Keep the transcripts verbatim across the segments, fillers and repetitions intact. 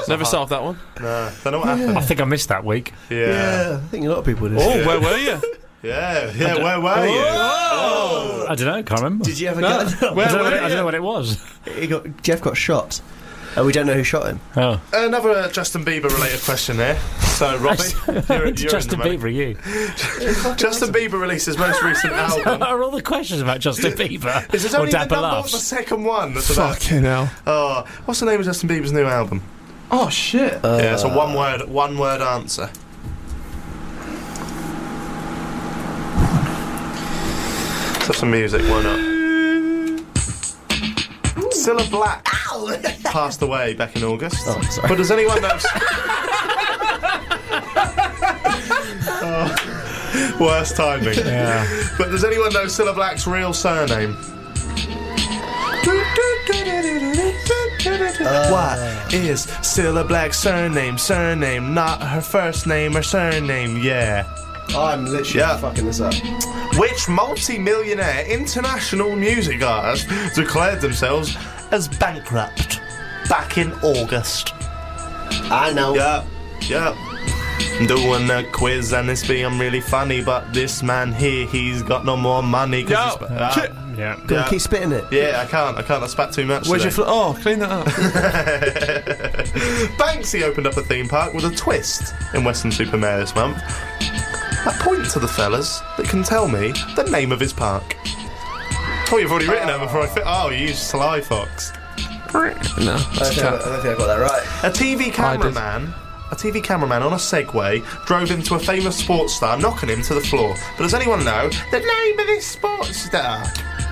Never solved that one. No, don't know what happened. I think I missed that week. Yeah. Yeah, I think a lot of people did. Oh, Yeah. where were you? Yeah, yeah, where were you? Oh. I don't know, can't remember. Did you have a No. gun? Where I, don't know were what it, I you? don't know what it was. He got, Jeff got shot. And we don't know who shot him. Oh. Another uh, Justin Bieber related question here. So, Robbie, you're, you're Justin in the Bieber, you. money. Justin Bieber released his most recent album. Are all the questions about Justin Bieber? This is or only the Dapper number of the Laughs? second one. That's about, Fucking hell. oh, what's the name of Justin Bieber's new album? Oh, shit. Uh, yeah, it's a one word, one word answer. Let's have some music, why not? Cilla Black passed away back in August. Oh, sorry. But does anyone know? Oh, worst timing. Yeah. But does anyone know Cilla Black's real surname? What is Cilla Black's surname? Surname, not her first name or surname, yeah. I'm literally Yeah. fucking this up. Which multi-millionaire international music artist declared themselves as bankrupt back in August? I know. Yeah, yeah. Doing a quiz and it's being really funny, but this man here, he's got no more money. 'Cause Yo, he's sp- ah, shit. Yeah. Go on, Yeah. keep spitting it. yeah, I can't, I can't, I spat too much Where's your today. fl- Oh, clean that up. Banksy opened up a theme park with a twist in Western Supermare this month. I point to the fellas that can tell me the name of his park. Oh, you've already written that before I fit. Oh, you used Sly Fox. No. I don't, think I, I don't think I got that right. A T V cameraman, a T V cameraman on a Segway drove into a famous sports star, knocking him to the floor. But does anyone know the name of this sports star?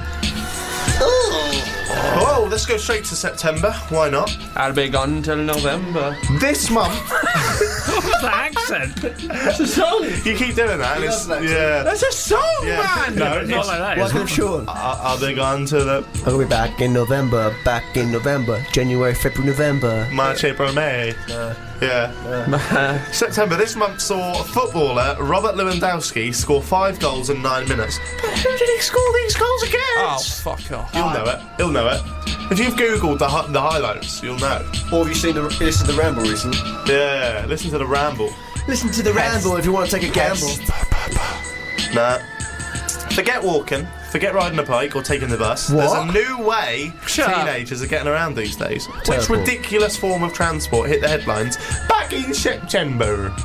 Oh, let's go straight to September. Why not? I'll be gone till November. This month, What's that accent? That's a song. you keep doing that, and He it's loves that yeah. That's a song, Yeah. man. No, It's not like that. Why is can it? Sean? Are, are they gone to the I'm gonna be back in November, back in November, January, February, November. March, April, May? Yeah. September, this month saw footballer Robert Lewandowski score five goals in nine minutes. But who did he score these goals against? Oh, fuck off. You'll know it. You'll know it. If you've googled the hi- the highlights, you'll know. Or have you seen the listen to the Ramble recently? Yeah. Listen to the ramble. Listen to the Ramble if you want to take a gamble. Nah. Forget walking. Forget riding a bike or taking the bus. What? There's a new way Shut up. teenagers are getting around these days. Which Terrible. ridiculous form of transport hit the headlines back in September?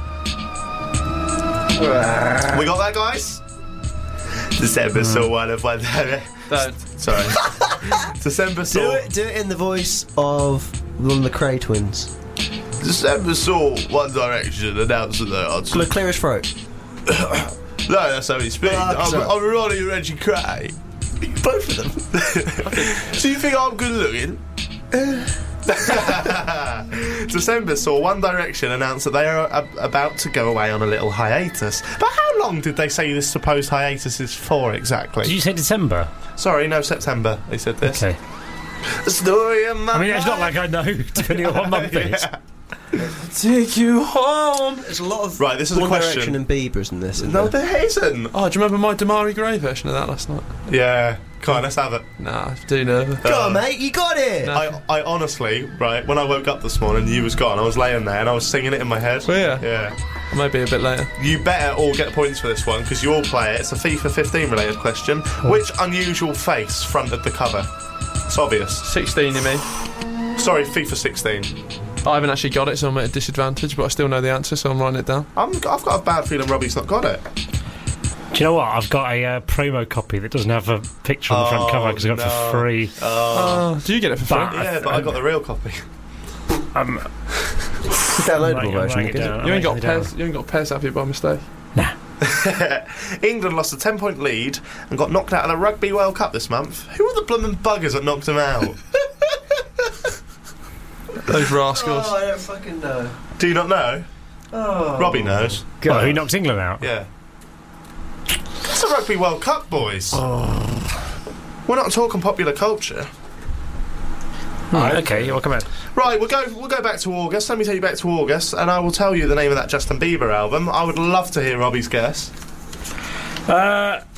We got that, guys? December saw one of one. Don't. Sorry. December Do saw. it, do it in the voice of one of the Cray twins. December saw One Direction announce that they are. Cl- clear his throat. No, that's how he speaks. Oh, I'm, sorry. I'm Ronnie Reggie Cray. Both of them. Do you think I'm good looking? December saw One Direction announce that they are a- about to go away on a little hiatus. But how long did they say this supposed hiatus is for exactly? Did you say December? Sorry, no, September. They said this. Okay. The story of my I mean, it's not life. like I know, depending on what month it is. Yeah. Take you home. There's a lot of Right, this is a One question. Direction and Biebers in this. Isn't No, there? there isn't. Oh, do you remember my Damari Gray version of that last night? Yeah, come on, let's have it. Nah, I do nervous. Go on, mate, you got it. No. I, I honestly, right, when I woke up this morning, you was gone. I was laying there and I was singing it in my head. Were ya? Yeah. Maybe a bit later. You better all get points for this one because you all play it. It's a FIFA fifteen related question. Which unusual face fronted the cover? It's obvious. sixteen, you mean? Sorry, FIFA sixteen. I haven't actually got it, so I'm at a disadvantage, but I still know the answer, so I'm writing it down. I'm, I've got a bad feeling Robbie's not got it. Do you know what? I've got a uh, promo copy that doesn't have a picture on the front Oh, cover because I got it no. for free. Oh, do you get it for free? But- Yeah, but I got the real copy. Um, It's a downloadable I'm version. writing it isn't it? down. You ain't got I'm writing it Pez. You ain't got Pez, have you, by mistake? England lost a ten point lead and got knocked out of the Rugby World Cup this month. Who were the blooming buggers that knocked them out? Those rascals. Oh, I don't fucking know. Do you not know? Oh. Robbie knows. down. Well, who knocked England out? Yeah. It's the Rugby World Cup, boys. We're not talking popular culture. Right, okay, well, come on. Right, we'll go we'll go back to August. Let me take you back to August, and I will tell you the name of that Justin Bieber album. I would love to hear Robbie's guess. Uh,